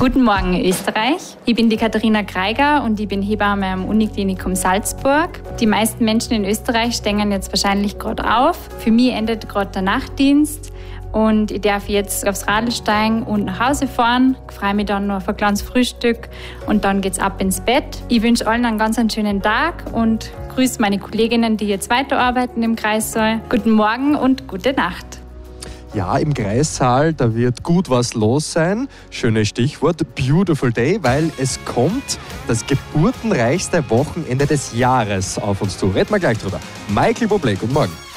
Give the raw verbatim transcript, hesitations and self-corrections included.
Guten Morgen Österreich. Ich bin die Katharina Kreiger und ich bin Hebamme am Uniklinikum Salzburg. Die meisten Menschen in Österreich stehen jetzt wahrscheinlich gerade auf. Für mich endet gerade der Nachtdienst und ich darf jetzt aufs Radl steigen und nach Hause fahren. Ich freue mich dann noch auf ein kleines Frühstück und dann geht's ab ins Bett. Ich wünsche allen einen ganz einen schönen Tag und grüße meine Kolleginnen, die jetzt weiterarbeiten im Kreissaal. Guten Morgen und gute Nacht. Ja, im Kreissaal, da wird gut was los sein. Schönes Stichwort, Beautiful Day, weil es kommt das geburtenreichste Wochenende des Jahres auf uns zu. Reden wir gleich drüber. Michael Bublé, guten Morgen.